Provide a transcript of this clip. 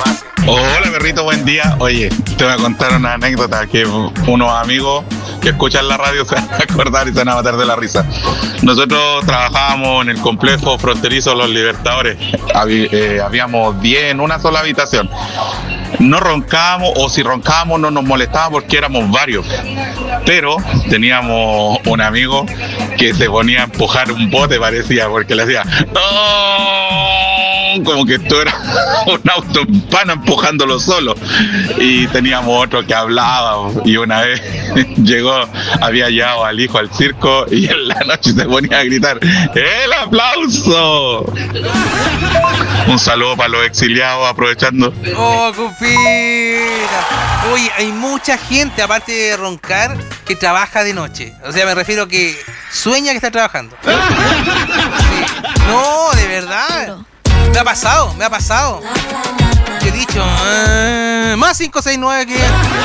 Hola perrito, buen día. Oye, te voy a contar una anécdota que unos amigos que escuchan la radio se van a acordar y se van a matar de la risa. Nosotros trabajábamos en el complejo fronterizo Los Libertadores. Habíamos 10 en una sola habitación. No roncábamos, o si roncábamos no nos molestaba porque éramos varios. Pero teníamos un amigo que se ponía a empujar un bote, parecía, porque le hacía ¡oh! Como que esto era un auto en pana empujándolo solo. Y teníamos otro que hablaba, y una vez había llevado al hijo al circo y en la noche se ponía a gritar ¡el aplauso! Un saludo para los exiliados, aprovechando. ¡Oh, cupira! Oye, hay mucha gente, aparte de roncar, que trabaja de noche. O sea, me refiero que sueña que está trabajando. Sí. No, de verdad. Me ha pasado. Yo he dicho, más 569 que...